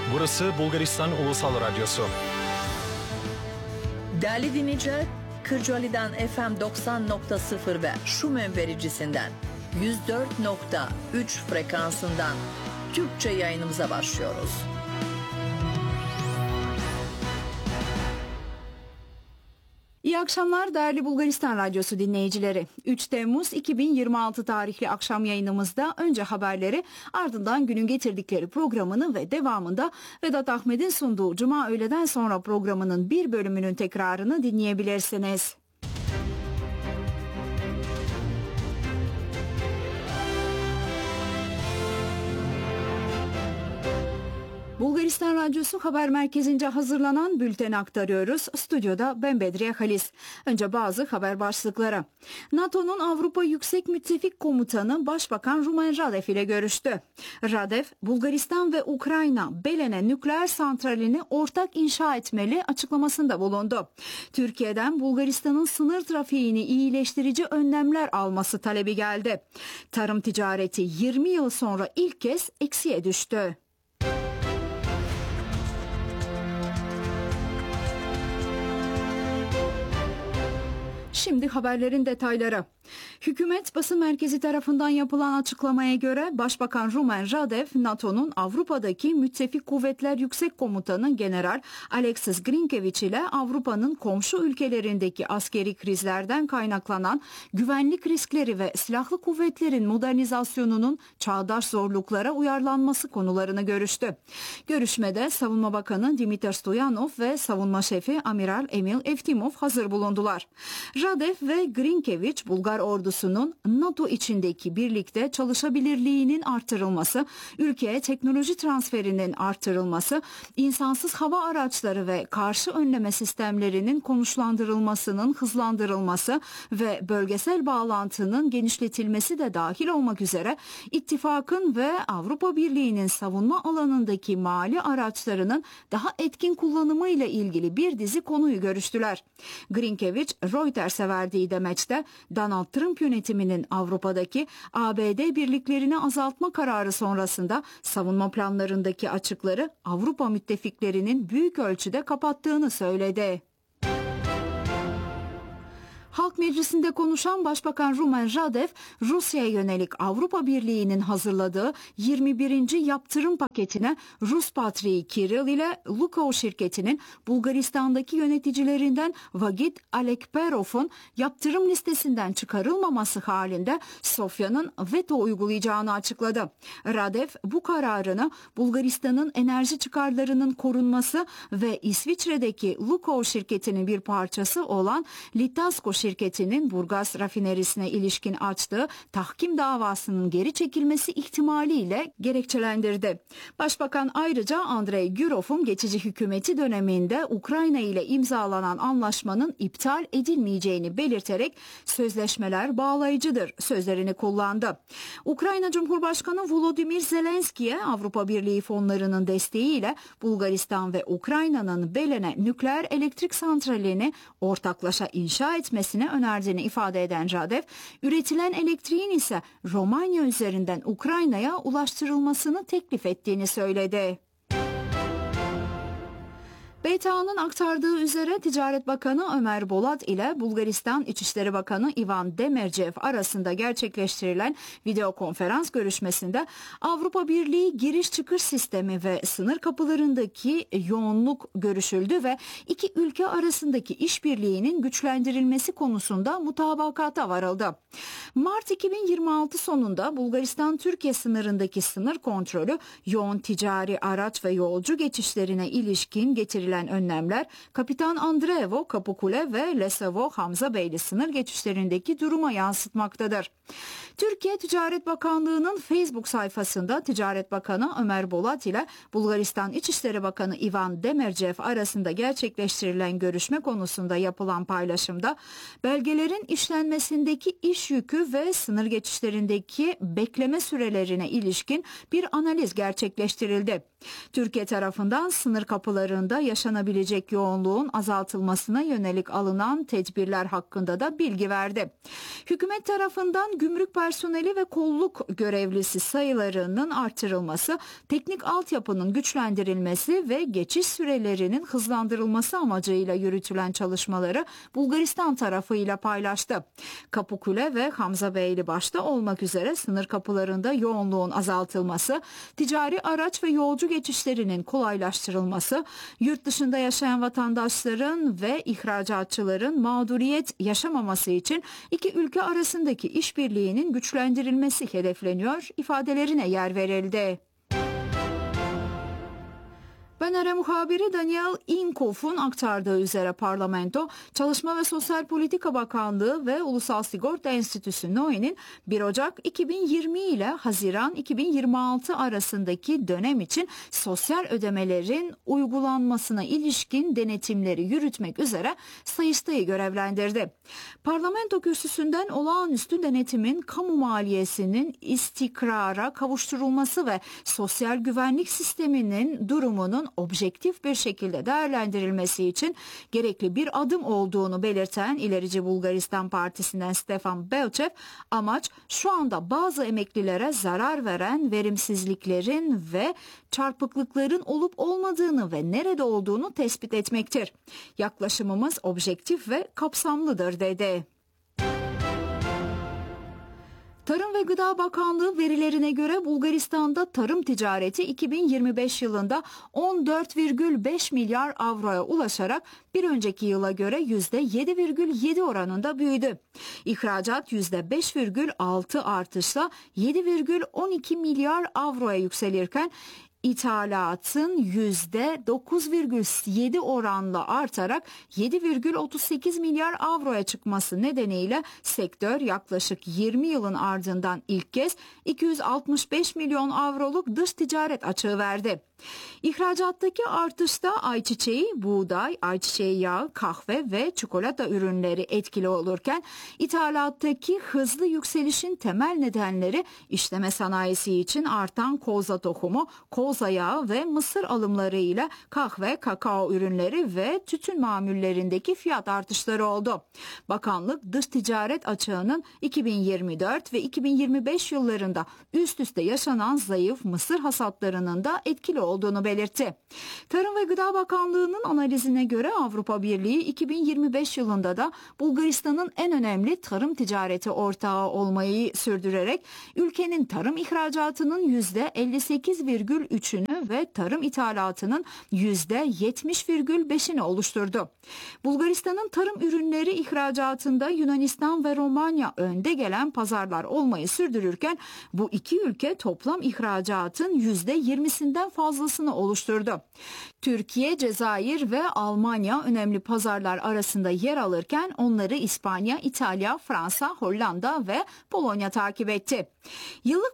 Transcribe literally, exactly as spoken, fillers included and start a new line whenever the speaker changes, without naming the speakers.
Burası Bulgaristan Ulusal Radyosu.
Değerli dinleyiciler, Kırcaali'den F M doksan nokta sıfır ve Şumen vericisinden yüz dört nokta üç frekansından Türkçe yayınımıza başlıyoruz.
İyi akşamlar değerli Bulgaristan Radyosu dinleyicileri. üç Temmuz iki bin yirmi altı tarihli akşam yayınımızda önce haberleri, ardından günün getirdikleri programını ve devamında Vedat Ahmet'in sunduğu Cuma öğleden sonra programının bir bölümünün tekrarını dinleyebilirsiniz. Bulgaristan Radyosu Haber Merkezi'nce hazırlanan bülteni aktarıyoruz. Stüdyoda ben Bedriye Halis. Önce bazı haber başlıkları. NATO'nun Avrupa Yüksek Müttefik Komutanı Başbakan Rumen Radev ile görüştü. Radev, Bulgaristan ve Ukrayna Belen'e nükleer santralini ortak inşa etmeli açıklamasında bulundu. Türkiye'den Bulgaristan'ın sınır trafiğini iyileştirici önlemler alması talebi geldi. Tarım ticareti yirmi yıl sonra ilk kez eksiye düştü. Şimdi haberlerin detayları. Hükümet basın merkezi tarafından yapılan açıklamaya göre Başbakan Rumen Radev, NATO'nun Avrupa'daki Müttefik Kuvvetler Yüksek Komutanı General Alexis Grinkeviç ile Avrupa'nın komşu ülkelerindeki askeri krizlerden kaynaklanan güvenlik riskleri ve silahlı kuvvetlerin modernizasyonunun çağdaş zorluklara uyarlanması konularını görüştü. Görüşmede Savunma Bakanı Dimitar Stoyanov ve Savunma Şefi Amiral Emil Evtimov hazır bulundular. Radev ve Grinkeviç, Bulgar ordusunun NATO içindeki birlikte çalışabilirliğinin artırılması, ülkeye teknoloji transferinin artırılması, insansız hava araçları ve karşı önleme sistemlerinin konuşlandırılmasının hızlandırılması ve bölgesel bağlantının genişletilmesi de dahil olmak üzere ittifakın ve Avrupa Birliği'nin savunma alanındaki mali araçlarının daha etkin kullanımı ile ilgili bir dizi konuyu görüştüler. Grinkeviç, Reuters'e verdiği demeçte Donald Trump yönetiminin Avrupa'daki A B D birliklerini azaltma kararı sonrasında savunma planlarındaki açıkları Avrupa müttefiklerinin büyük ölçüde kapattığını söyledi. Halk Meclisi'nde konuşan Başbakan Rumen Radev, Rusya'ya yönelik Avrupa Birliği'nin hazırladığı yirmi birinci yaptırım paketine Rus Patriği Kiril ile Lukoil şirketinin Bulgaristan'daki yöneticilerinden Vagit Alekperov'un yaptırım listesinden çıkarılmaması halinde Sofya'nın veto uygulayacağını açıkladı. Radev bu kararını Bulgaristan'ın enerji çıkarlarının korunması ve İsviçre'deki Lukoil şirketinin bir parçası olan Litasko şirketinin Burgaz rafinerisine ilişkin açtığı tahkim davasının geri çekilmesi ihtimaliyle gerekçelendirdi. Başbakan ayrıca Andrei Gürov'un geçici hükümeti döneminde Ukrayna ile imzalanan anlaşmanın iptal edilmeyeceğini belirterek sözleşmeler bağlayıcıdır sözlerini kullandı. Ukrayna Cumhurbaşkanı Volodymyr Zelenski'ye Avrupa Birliği fonlarının desteğiyle Bulgaristan ve Ukrayna'nın Belen'e nükleer elektrik santralini ortaklaşa inşa etmesi önerdiğini ifade eden Radev, üretilen elektriğin ise Romanya üzerinden Ukrayna'ya ulaştırılmasını teklif ettiğini söyledi. B T A'nın aktardığı üzere Ticaret Bakanı Ömer Bolat ile Bulgaristan İçişleri Bakanı Ivan Demirciev arasında gerçekleştirilen video konferans görüşmesinde Avrupa Birliği giriş çıkış sistemi ve sınır kapılarındaki yoğunluk görüşüldü ve iki ülke arasındaki işbirliğinin güçlendirilmesi konusunda mutabakata varıldı. Mart iki bin yirmi altı sonunda Bulgaristan-Türkiye sınırındaki sınır kontrolü, yoğun ticari araç ve yolcu geçişlerine ilişkin getirilen önlemler Kapitan Andreevo, Kapıkule ve Lesevo Hamzabeyli sınır geçişlerindeki duruma yansıtmaktadır. Türkiye Ticaret Bakanlığı'nın Facebook sayfasında Ticaret Bakanı Ömer Bolat ile Bulgaristan İçişleri Bakanı Ivan Demirciev arasında gerçekleştirilen görüşme konusunda yapılan paylaşımda belgelerin işlenmesindeki iş yükü ve sınır geçişlerindeki bekleme sürelerine ilişkin bir analiz gerçekleştirildi. Türkiye tarafından sınır kapılarında yaşanan yaşanabilecek yoğunluğun azaltılmasına yönelik alınan tedbirler hakkında da bilgi verdi. Hükümet tarafından gümrük personeli ve kolluk görevlisi sayılarının artırılması, teknik altyapının güçlendirilmesi ve geçiş sürelerinin hızlandırılması amacıyla yürütülen çalışmaları Bulgaristan tarafıyla paylaştı. Kapıkule ve Hamzabeyli başta olmak üzere sınır kapılarında yoğunluğun azaltılması, ticari araç ve yolcu geçişlerinin kolaylaştırılması, yurt dışında yaşayan vatandaşların ve ihracatçıların mağduriyet yaşamaması için iki ülke arasındaki işbirliğinin güçlendirilmesi hedefleniyor ifadelerine yer verildi. B N R muhabiri Daniel Inkov'un aktardığı üzere parlamento, Çalışma ve Sosyal Politika Bakanlığı ve Ulusal Sigorta Enstitüsü N O E'nin bir Ocak iki bin yirmi ile Haziran iki bin yirmi altı arasındaki dönem için sosyal ödemelerin uygulanmasına ilişkin denetimleri yürütmek üzere Sayıştay'ı görevlendirdi. Parlamento kürsüsünden olağanüstü denetimin kamu maliyesinin istikrara kavuşturulması ve sosyal güvenlik sisteminin durumunun objektif bir şekilde değerlendirilmesi için gerekli bir adım olduğunu belirten İlerici Bulgaristan Partisi'nden Stefan Belchev, amaç şu anda bazı emeklilere zarar veren verimsizliklerin ve çarpıklıkların olup olmadığını ve nerede olduğunu tespit etmektir. Yaklaşımımız objektif ve kapsamlıdır dedi. Tarım ve Gıda Bakanlığı verilerine göre Bulgaristan'da tarım ticareti iki bin yirmi beş yılında on dört virgül beş milyar avroya ulaşarak bir önceki yıla göre yüzde yedi virgül yedi oranında büyüdü. İhracat yüzde beş virgül altı artışla yedi virgül on iki milyar avroya yükselirken İthalatın yüzde dokuz virgül yedi oranla artarak yedi virgül otuz sekiz milyar avroya çıkması nedeniyle sektör yaklaşık yirmi yılın ardından ilk kez iki yüz altmış beş milyon avroluk dış ticaret açığı verdi. İhracattaki artışta ayçiçeği, buğday, ayçiçeği yağı, kahve ve çikolata ürünleri etkili olurken ithalattaki hızlı yükselişin temel nedenleri işleme sanayisi için artan koza tohumu, koza yağı ve mısır alımlarıyla kahve, kakao ürünleri ve tütün mamullerindeki fiyat artışları oldu. Bakanlık dış ticaret açığının iki bin yirmi dört ve iki bin yirmi beş yıllarında üst üste yaşanan zayıf mısır hasatlarının da etkili olduğunu belirtti. Tarım ve Gıda Bakanlığı'nın analizine göre Avrupa Birliği iki bin yirmi beş yılında da Bulgaristan'ın en önemli tarım ticareti ortağı olmayı sürdürerek ülkenin tarım ihracatının yüzde elli sekiz virgül üçünü ve tarım ithalatının yüzde yetmiş virgül beşini oluşturdu. Bulgaristan'ın tarım ürünleri ihracatında Yunanistan ve Romanya önde gelen pazarlar olmayı sürdürürken bu iki ülke toplam ihracatın yüzde yirmisinden fazlasını oluşturdu. Türkiye, Cezayir ve Almanya önemli pazarlar arasında yer alırken onları İspanya, İtalya, Fransa, Hollanda ve Polonya takip etti. Yıllık